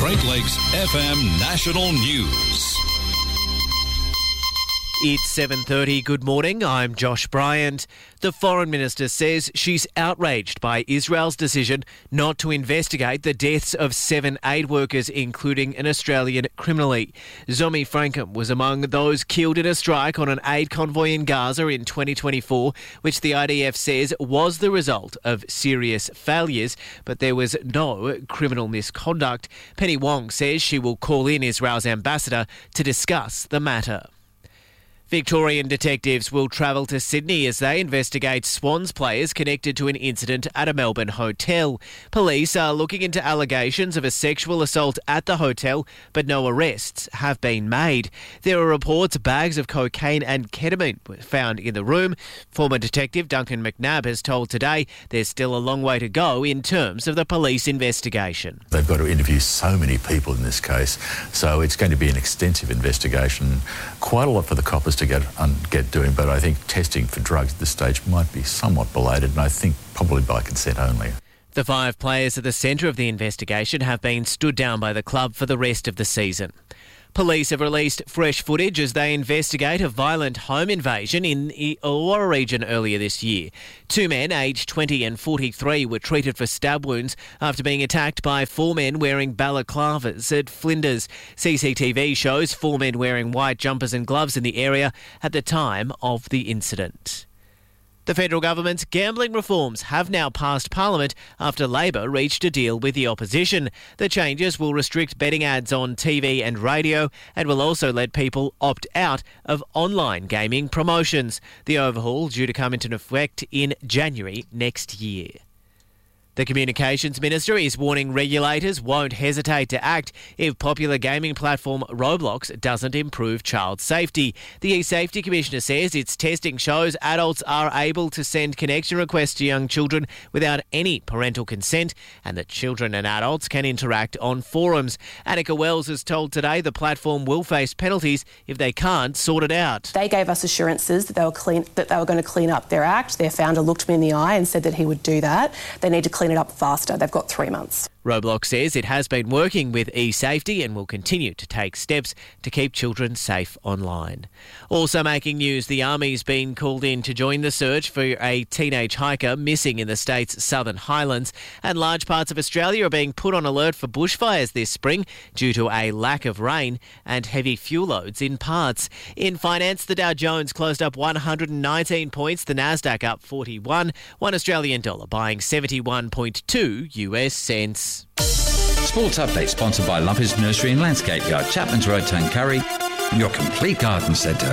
Great Lakes FM National News. It's 7:30. Good morning. I'm Josh Bryant. The Foreign Minister says she's outraged by Israel's decision not to investigate the deaths of 7 aid workers, including an Australian criminally. Zomi Frankham was among those killed in a strike on an aid convoy in Gaza in 2024, which the IDF says was the result of serious failures, but there was no criminal misconduct. Penny Wong says she will call in Israel's ambassador to discuss the matter. Victorian detectives will travel to Sydney as they investigate Swans players connected to an incident at a Melbourne hotel. Police are looking into allegations of a sexual assault at the hotel, but no arrests have been made. There are reports bags of cocaine and ketamine were found in the room. Former detective Duncan McNabb has told Today there's still a long way to go in terms of the police investigation. They've got to interview so many people in this case, so it's going to be an extensive investigation. Quite a lot for the coppers to get doing, but I think testing for drugs at this stage might be somewhat belated, and I think probably by consent only. The 5 players at the centre of the investigation have been stood down by the club for the rest of the season. Police have released fresh footage as they investigate a violent home invasion in the Illawarra region earlier this year. 2 men aged 20 and 43 were treated for stab wounds after being attacked by 4 men wearing balaclavas at Flinders. CCTV shows 4 men wearing white jumpers and gloves in the area at the time of the incident. The federal government's gambling reforms have now passed Parliament after Labor reached a deal with the opposition. The changes will restrict betting ads on TV and radio and will also let people opt out of online gaming promotions. The overhaul due to come into effect in January next year. The Communications Minister is warning regulators won't hesitate to act if popular gaming platform Roblox doesn't improve child safety. The eSafety Commissioner says its testing shows adults are able to send connection requests to young children without any parental consent, and that children and adults can interact on forums. Annika Wells has told Today the platform will face penalties if they can't sort it out. They gave us assurances that they were going to clean up their act. Their founder looked me in the eye and said that he would do that. They need to clean it up faster. They've got 3 months. Roblox says it has been working with eSafety and will continue to take steps to keep children safe online. Also making news, the Army's been called in to join the search for a teenage hiker missing in the state's Southern Highlands, and large parts of Australia are being put on alert for bushfires this spring due to a lack of rain and heavy fuel loads in parts. In finance, the Dow Jones closed up 119 points, the Nasdaq up 41, $1 Australian dollar buying 71.2 US cents. Sports Update sponsored by Lumpers Nursery and Landscape Yard, Chapman's Road, Tuncurry, your complete garden centre.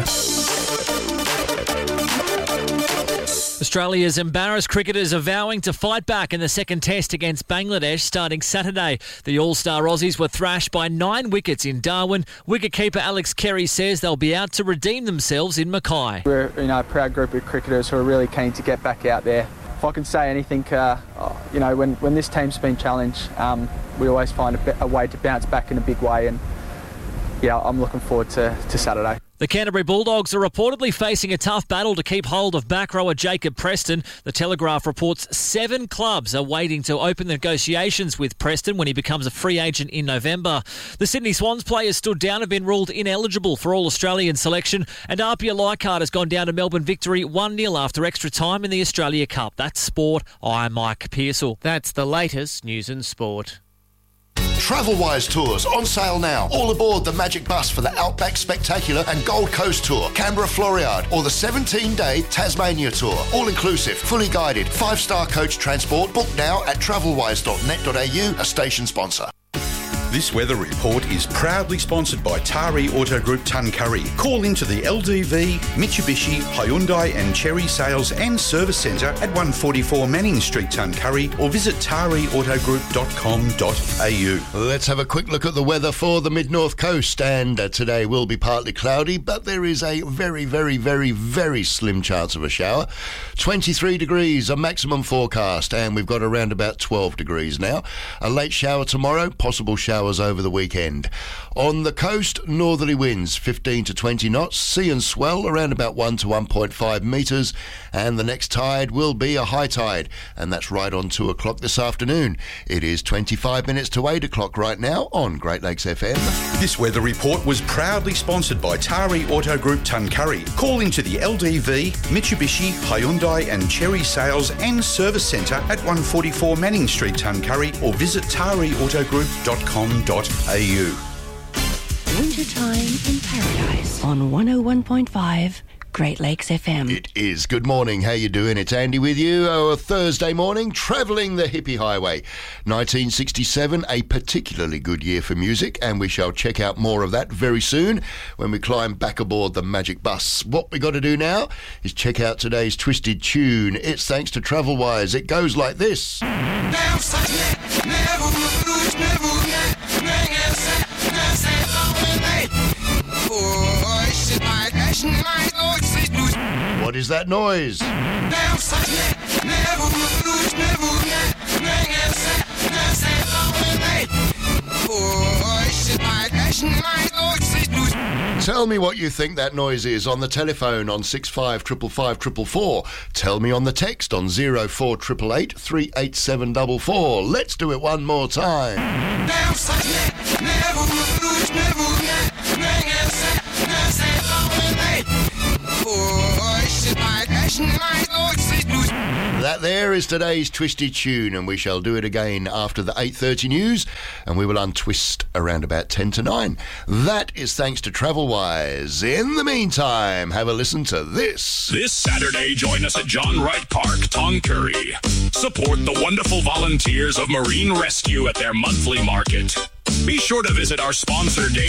Australia's embarrassed cricketers are vowing to fight back in the second test against Bangladesh starting Saturday. The All-Star Aussies were thrashed by 9 wickets in Darwin. Wicketkeeper Alex Carey says they'll be out to redeem themselves in Mackay. We're a proud group of cricketers who are really keen to get back out there. If I can say anything, when this team's been challenged, we always find a way to bounce back in a big way, and I'm looking forward to Saturday. The Canterbury Bulldogs are reportedly facing a tough battle to keep hold of back rower Jacob Preston. The Telegraph reports 7 clubs are waiting to open negotiations with Preston when he becomes a free agent in November. The Sydney Swans players stood down have been ruled ineligible for All-Australian selection, and Apia Leichhardt has gone down to Melbourne victory 1-0 after extra time in the Australia Cup. That's sport. I'm Mike Pearsall. That's the latest news and sport. Travelwise Tours on sale now. All aboard the Magic Bus for the Outback Spectacular and Gold Coast Tour, Canberra Floriade, or the 17-day Tasmania Tour. All inclusive, fully guided, 5-star coach transport. Book now at travelwise.net.au, a station sponsor. This weather report is proudly sponsored by Tari Auto Group Tuncurry. Call into the LDV, Mitsubishi, Hyundai and Chery Sales and Service Centre at 144 Manning Street, Tuncurry, or visit tariauto.com.au. Let's have a quick look at the weather for the mid-north coast, and today will be partly cloudy, but there is a very, very, very, very slim chance of a shower. 23 degrees, a maximum forecast, and we've got around about 12 degrees now. A late shower tomorrow, possible shower showers over the weekend. On the coast, northerly winds 15 to 20 knots, sea and swell around about 1 to 1.5 metres, and the next tide will be a high tide, and that's right on 2 o'clock this afternoon. It is 25 minutes to 8 o'clock right now on Great Lakes FM. This weather report was proudly sponsored by Tari Auto Group Tuncurry. Call into the LDV, Mitsubishi, Hyundai and Cherry Sales and Service Centre at 144 Manning Street, Tuncurry, or visit tariautogroup.com.au. Wintertime in Paradise on 101.5 Great Lakes FM. It is. Good morning. How you doing? It's Andy with you. A Thursday morning, travelling the hippie highway. 1967, a particularly good year for music, and we shall check out more of that very soon when we climb back aboard the Magic Bus. What we got to do now is check out today's twisted tune. It's thanks to Travelwise. It goes like this. What is that noise? Tell me what you think that noise is on the telephone on 655554. Tell me on the text on 04888 38744. Let's do it one more time. That there is today's twisted tune, and we shall do it again after the 8:30 news, and we will untwist around about 10 to 9. That is thanks to Travelwise. In the meantime, have a listen to this. This Saturday, join us at John Wright Park, Tuncurry. Support the wonderful volunteers of Marine Rescue at their monthly market. Be sure to visit our sponsor, Dave